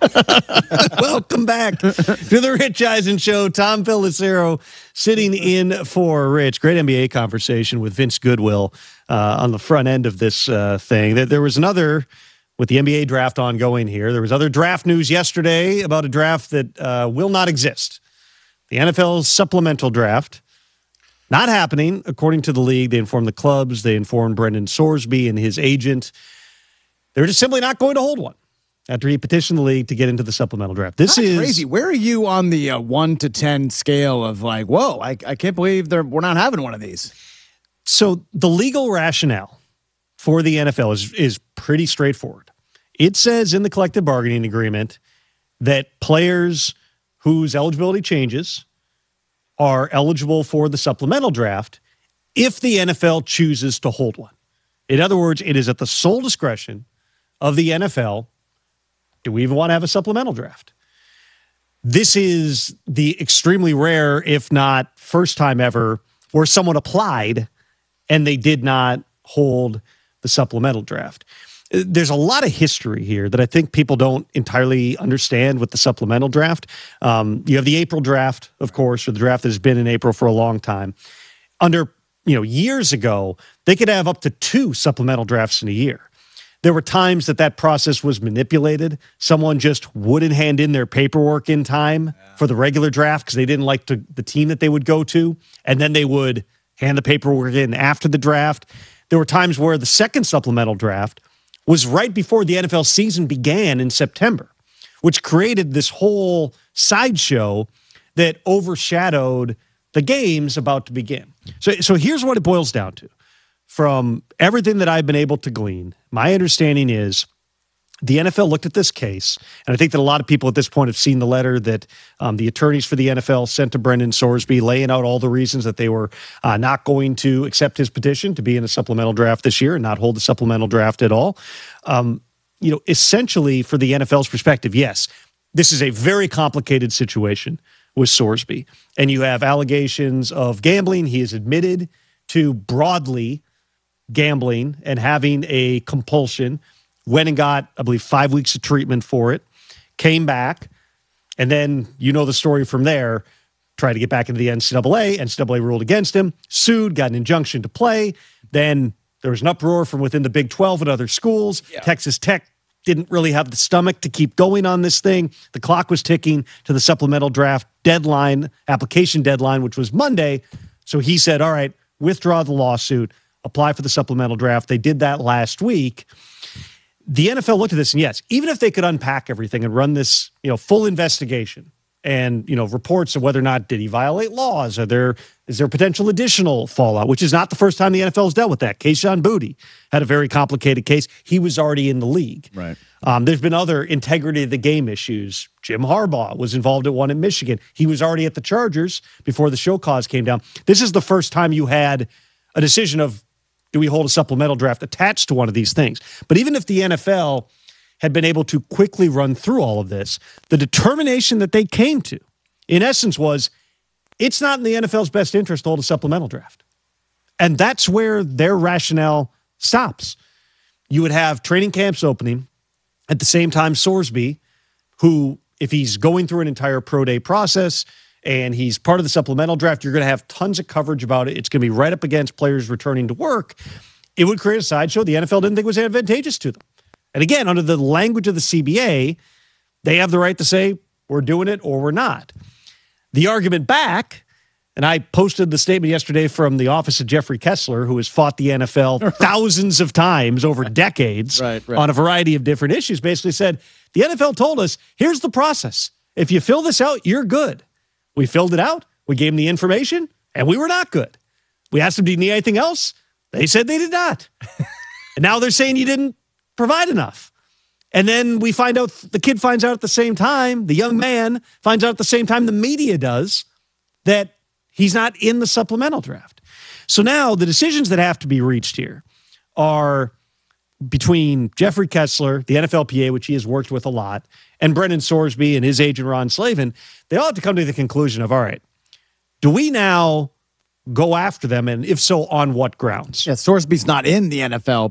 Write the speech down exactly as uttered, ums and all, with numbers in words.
Welcome back to the Rich Eisen Show. Tom Pelissero sitting in for Rich. Great N B A conversation with Vince Goodwill uh, on the front end of this uh, thing. There was another, with the N B A draft ongoing here, there was other draft news yesterday about a draft that uh, will not exist. The N F L's supplemental draft. Not happening, according to the league. They informed the clubs. They informed Brendan Sorsby and his agent. They're just simply not going to hold one after he petitioned the league to get into the supplemental draft. This That's is crazy. Where are you on the uh, one to ten scale of like, whoa, I, I can't believe they're, we're not having one of these? So the legal rationale for the N F L is, is pretty straightforward. It says in the collective bargaining agreement that players whose eligibility changes are eligible for the supplemental draft if the N F L chooses to hold one. In other words, it is at the sole discretion of the N F L. Do we even want to have a supplemental draft? This is the extremely rare, if not first time ever, where someone applied and they did not hold the supplemental draft. There's a lot of history here that I think people don't entirely understand with the supplemental draft. Um, you have the April draft, of course, or the draft that has been in April for a long time. Under, you know, years ago, they could have up to two supplemental drafts in a year. There were times that that process was manipulated. Someone just wouldn't hand in their paperwork in time yeah. for the regular draft because they didn't like to, the team that they would go to, and then they would hand the paperwork in after the draft. There were times where the second supplemental draft was right before the N F L season began in September, which created this whole sideshow that overshadowed the games about to begin. So, so here's what it boils down to. From everything that I've been able to glean, my understanding is the N F L looked at this case, and I think that a lot of people at this point have seen the letter that um, the attorneys for the N F L sent to Brendan Sorsby, laying out all the reasons that they were uh, not going to accept his petition to be in a supplemental draft this year and not hold the supplemental draft at all. Um, you know, essentially, for the N F L's perspective, yes, this is a very complicated situation with Sorsby, and you have allegations of gambling. He is admitted to broadly gambling and having a compulsion. Went and got, I believe, five weeks of treatment for it, came back, and then you know the story from there, tried to get back into the N C double A. N C double A ruled against him, sued, got an injunction to play. Then there was an uproar from within the Big twelve and other schools. Yeah. Texas Tech didn't really have the stomach to keep going on this thing. The clock was ticking to the supplemental draft deadline, application deadline, which was Monday. So he said, all right, withdraw the lawsuit, apply for the supplemental draft. They did that last week. The N F L looked at this, and yes, even if they could unpack everything and run this, you know, full investigation and, you know, reports of whether or not did he violate laws, are there is there potential additional fallout, which is not the first time the N F L has dealt with that. Kayshon Boutte had a very complicated case. He was already in the league. Right. Um, there's been other integrity of the game issues. Jim Harbaugh was involved at one in Michigan. He was already at the Chargers before the show cause came down. This is the first time you had a decision of, do we hold a supplemental draft attached to one of these things? But even if the N F L had been able to quickly run through all of this, the determination that they came to, in essence, was it's not in the N F L's best interest to hold a supplemental draft. And that's where their rationale stops. You would have training camps opening at the same time Sorsby, who, if he's going through an entire pro day process and he's part of the supplemental draft, you're going to have tons of coverage about it. It's going to be right up against players returning to work. It would create a sideshow the N F L didn't think was advantageous to them. And again, under the language of the C B A, they have the right to say, we're doing it or we're not. The argument back, and I posted the statement yesterday from the office of Jeffrey Kessler, who has fought the N F L thousands of times over decades right, right. on a variety of different issues, basically said, the N F L told us, here's the process. If you fill this out, you're good. We filled it out. We gave them the information, and we were not good. We asked them, do you need anything else? They said they did not. And now they're saying you didn't provide enough. And then we find out, the kid finds out at the same time, the young man finds out at the same time the media does, that he's not in the supplemental draft. So now the decisions that have to be reached here are between Jeffrey Kessler, the N F L P A, which he has worked with a lot, and Brendan Sorsby and his agent Ron Slavin. They all have to come to the conclusion of, all right, do we now go after them, and if so, on what grounds? Yeah, Sorsby's not in the N F L